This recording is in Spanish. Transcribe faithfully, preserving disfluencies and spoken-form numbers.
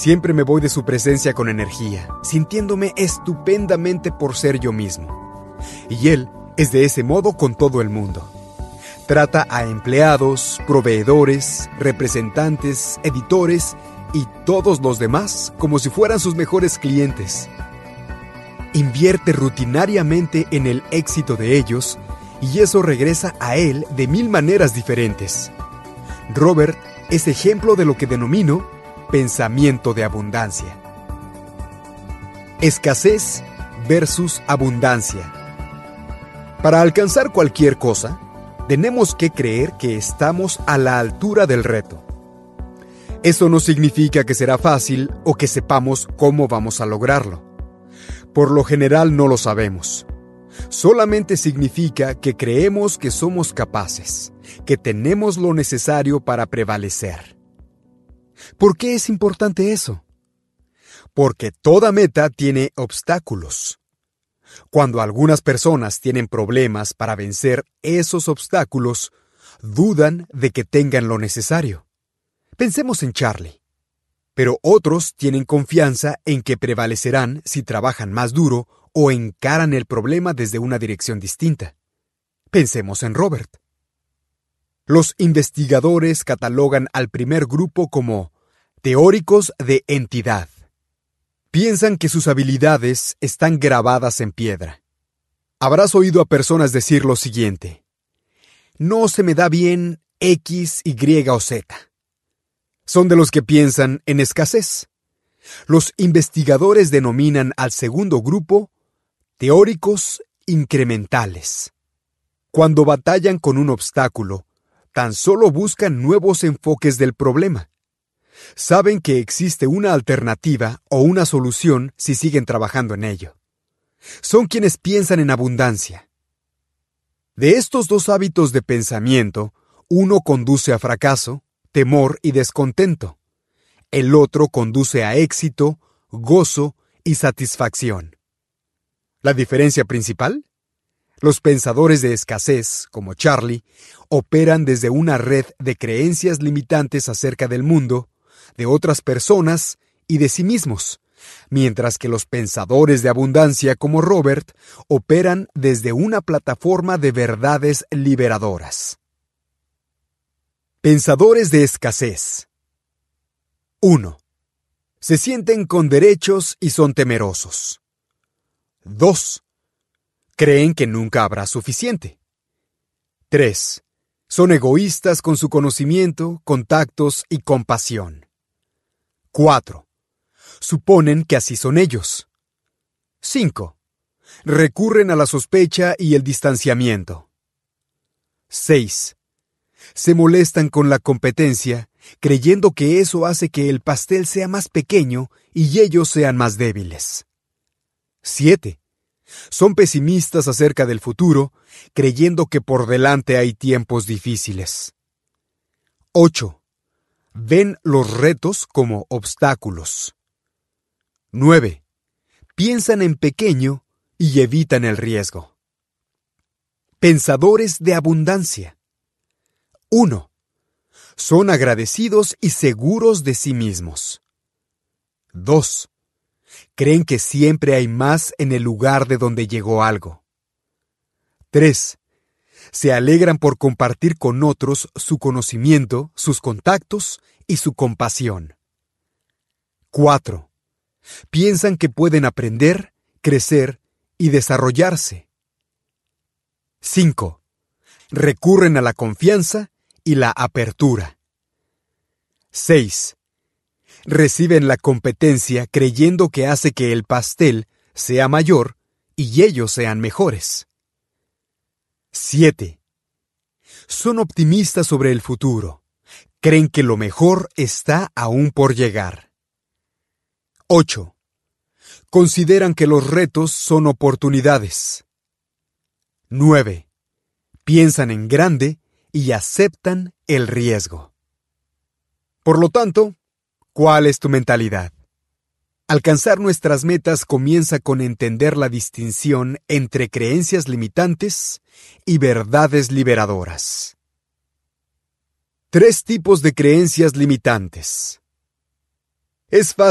Siempre me voy de su presencia con energía, sintiéndome estupendamente por ser yo mismo. Y él es de ese modo con todo el mundo. Trata a empleados, proveedores, representantes, editores y todos los demás como si fueran sus mejores clientes. Invierte rutinariamente en el éxito de ellos y eso regresa a él de mil maneras diferentes. Robert es ejemplo de lo que denomino pensamiento de abundancia. Escasez versus abundancia. Para alcanzar cualquier cosa, tenemos que creer que estamos a la altura del reto. Eso no significa que será fácil o que sepamos cómo vamos a lograrlo. Por lo general no lo sabemos. Solamente significa que creemos que somos capaces, que tenemos lo necesario para prevalecer. ¿Por qué es importante eso? Porque toda meta tiene obstáculos. Cuando algunas personas tienen problemas para vencer esos obstáculos, dudan de que tengan lo necesario. Pensemos en Charlie. Pero otros tienen confianza en que prevalecerán si trabajan más duro o encaran el problema desde una dirección distinta. Pensemos en Robert. Los investigadores catalogan al primer grupo como teóricos de entidad. Piensan que sus habilidades están grabadas en piedra. Habrás oído a personas decir lo siguiente: no se me da bien X, Y o Z. Son de los que piensan en escasez. Los investigadores denominan al segundo grupo teóricos incrementales. Cuando batallan con un obstáculo, tan solo buscan nuevos enfoques del problema. Saben que existe una alternativa o una solución si siguen trabajando en ello. Son quienes piensan en abundancia. De estos dos hábitos de pensamiento, uno conduce a fracaso, temor y descontento. El otro conduce a éxito, gozo y satisfacción. ¿La diferencia principal? Los pensadores de escasez, como Charlie, operan desde una red de creencias limitantes acerca del mundo, de otras personas y de sí mismos, mientras que los pensadores de abundancia, como Robert, operan desde una plataforma de verdades liberadoras. Pensadores de escasez. uno. Se sienten con derechos y son temerosos. dos. Creen que nunca habrá suficiente. tres. Son egoístas con su conocimiento, contactos y compasión. cuatro. Suponen que así son ellos. cinco. Recurren a la sospecha y el distanciamiento. seis. Se molestan con la competencia, creyendo que eso hace que el pastel sea más pequeño y ellos sean más débiles. siete. Son pesimistas acerca del futuro, creyendo que por delante hay tiempos difíciles. ocho. Ven los retos como obstáculos. nueve. Piensan en pequeño y evitan el riesgo. Pensadores de abundancia. uno. Son agradecidos y seguros de sí mismos. dos. Creen que siempre hay más en el lugar de donde llegó algo. tres. Se alegran por compartir con otros su conocimiento, sus contactos y su compasión. cuatro. Piensan que pueden aprender, crecer y desarrollarse. cinco. Recurren a la confianza y la apertura. seis. Reciben la competencia creyendo que hace que el pastel sea mayor y ellos sean mejores. siete. Son optimistas sobre el futuro. Creen que lo mejor está aún por llegar. ocho. Consideran que los retos son oportunidades. nueve. Piensan en grande y aceptan el riesgo. Por lo tanto, ¿cuál es tu mentalidad? Alcanzar nuestras metas comienza con entender la distinción entre creencias limitantes y verdades liberadoras. Tres tipos de creencias limitantes. Es fácil